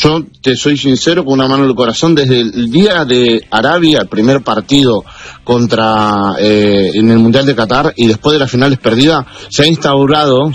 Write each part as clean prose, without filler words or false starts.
Yo te soy sincero, con una mano en el corazón, desde el día de Arabia, el primer partido en el Mundial de Qatar, y después de las finales perdidas, se ha instaurado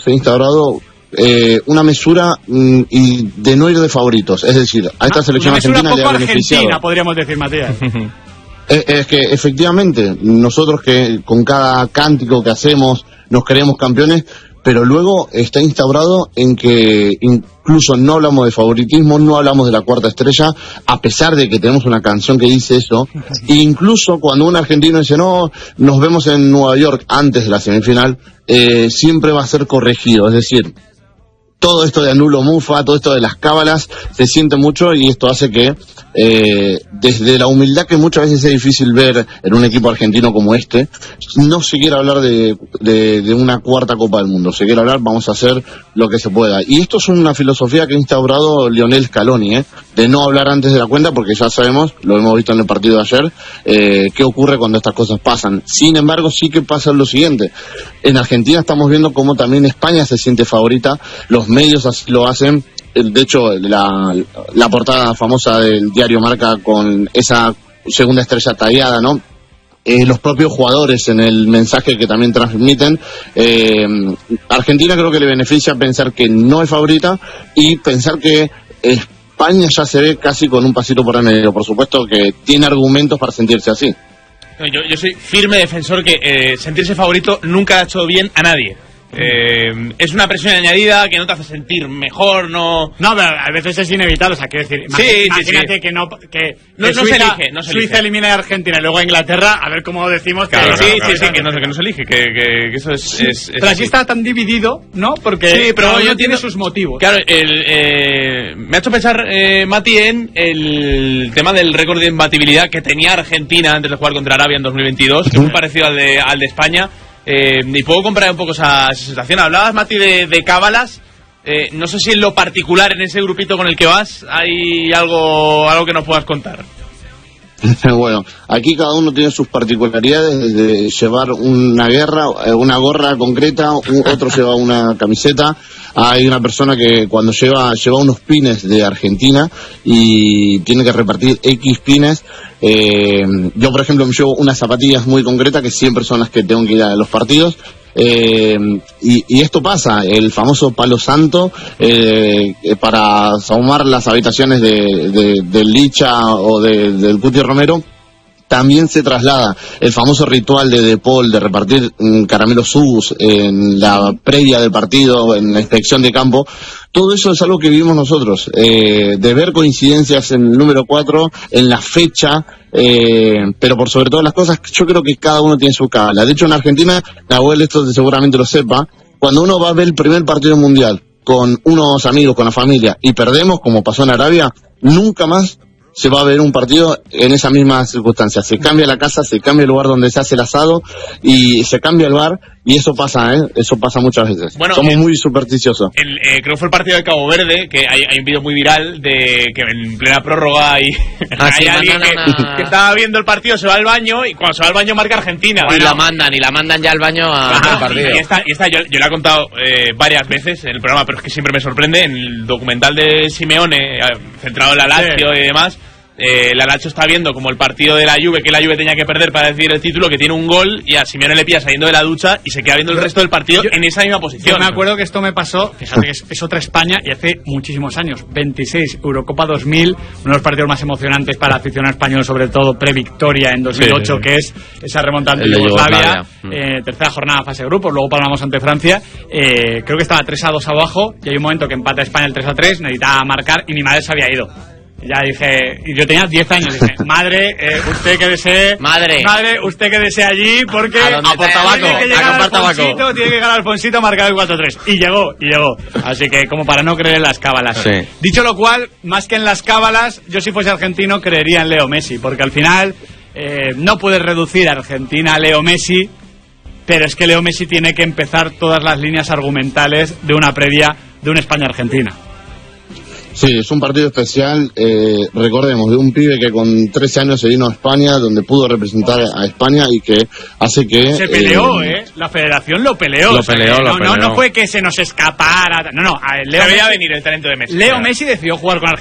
una mesura y de no ir de favoritos. Es decir, a esta selección argentina le ha beneficiado. Argentina, podríamos decir, Matías. Es que efectivamente, nosotros que con cada cántico que hacemos nos creemos campeones, pero luego está instaurado en que incluso no hablamos de favoritismo, no hablamos de la cuarta estrella, a pesar de que tenemos una canción que dice eso. E incluso cuando un argentino dice, no, nos vemos en Nueva York antes de la semifinal, siempre va a ser corregido. Es decir, todo esto de anulo mufa, todo esto de las cábalas, se siente mucho, y esto hace que, desde la humildad que muchas veces es difícil ver en un equipo argentino como este, no se quiere hablar de una cuarta Copa del Mundo, se quiere hablar, vamos a hacer lo que se pueda. Y esto es una filosofía que ha instaurado Lionel Scaloni, de no hablar antes de la cuenta, porque ya sabemos, lo hemos visto en el partido de ayer, qué ocurre cuando estas cosas pasan. Sin embargo, sí que pasa lo siguiente: en Argentina estamos viendo cómo también España se siente favorita, los medios así lo hacen. De hecho, la portada famosa del diario Marca con esa segunda estrella tallada, ¿no? Los propios jugadores en el mensaje que también transmiten. Argentina creo que le beneficia pensar que no es favorita y pensar que España ya se ve casi con un pasito por el medio. Por supuesto que tiene argumentos para sentirse así. Yo soy firme defensor que sentirse favorito nunca ha hecho bien a nadie. Es una presión añadida que no te hace sentir mejor, no, pero a veces es inevitable, o sea, quiero decir, imagínate que no se Suiza elimina a Argentina y luego a Inglaterra, a ver cómo decimos que no se elige, que eso es pero aquí está tan dividido, ¿no? Porque sí, pero no tiene sus motivos. Claro, me ha hecho pensar, Mati, en el tema del récord de imbatibilidad que tenía Argentina antes de jugar contra Arabia en 2022, que es muy parecido al de España. Y puedo comprar un poco esa sensación. Hablabas, Mati, de cábalas. No sé si en lo particular, en ese grupito con el que vas, hay algo que nos puedas contar. Bueno, aquí cada uno tiene sus particularidades, de llevar una gorra concreta, otro lleva una camiseta. Hay una persona que cuando lleva unos pines de Argentina y tiene que repartir X pines. Yo, por ejemplo, me llevo unas zapatillas muy concretas que siempre son las que tengo que ir a los partidos. Y esto pasa, el famoso palo santo, para sahumar las habitaciones del Licha o del Cuti Romero. También se traslada el famoso ritual de Paul de repartir caramelos Subus en la previa del partido, en la inspección de campo. Todo eso es algo que vivimos nosotros, de ver coincidencias en el número 4, en la fecha, pero por sobre todas las cosas, yo creo que cada uno tiene su cábala. De hecho, en Argentina, Nahuel esto seguramente lo sepa, cuando uno va a ver el primer partido mundial con unos amigos, con la familia, y perdemos, como pasó en Arabia, nunca más se va a ver un partido en esa misma circunstancia. Se cambia la casa, se cambia el lugar donde se hace el asado y se cambia el bar, y eso pasa, eso pasa muchas veces. Bueno, somos muy supersticiosos. Creo que fue el partido de Cabo Verde, que hay un vídeo muy viral de que en plena prórroga hay alguien que estaba viendo el partido, se va al baño, y cuando se va al baño marca Argentina. Y la mandan ya al baño al partido. Y esta yo la he contado varias veces en el programa, pero es que siempre me sorprende. En el documental de Simeone, centrado en la Lazio y demás, la Lazio está viendo como el partido de la Juve, que la Juve tenía que perder para decidir el título, que tiene un gol, y a Simeone le pilla saliendo de la ducha y se queda viendo el resto del partido en esa misma posición. Yo me acuerdo que esto me pasó, fíjate que es otra España, y hace muchísimos años, 26, Eurocopa 2000, uno de los partidos más emocionantes para el aficionado español, sobre todo pre-victoria en 2008, que es esa remontada ante Yugoslavia, tercera jornada fase de grupos, luego palmamos ante Francia, creo que estaba 3-2 abajo, y hay un momento que empata España el 3-3, necesitaba marcar, y mi madre se había ido. Ya dije, y yo tenía 10 años, dije, madre, usted quédese, madre, usted quédese allí, porque a por tabaco, a comprar tabaco, tiene que llegar Alfonsito a marcar el 4-3, y llegó, así que como para no creer en las cábalas. Sí. Dicho lo cual, más que en las cábalas, yo si fuese argentino creería en Leo Messi, porque al final no puedes reducir a Argentina a Leo Messi, pero es que Leo Messi tiene que empezar todas las líneas argumentales de una previa de una España-Argentina. Sí, es un partido especial, recordemos, de un pibe que con 13 años se vino a España, donde pudo representar a España y que hace que... Se peleó, la federación lo peleó. No fue que se nos escapara, no, se veía venir el talento de Messi. Leo Messi decidió jugar con Argentina.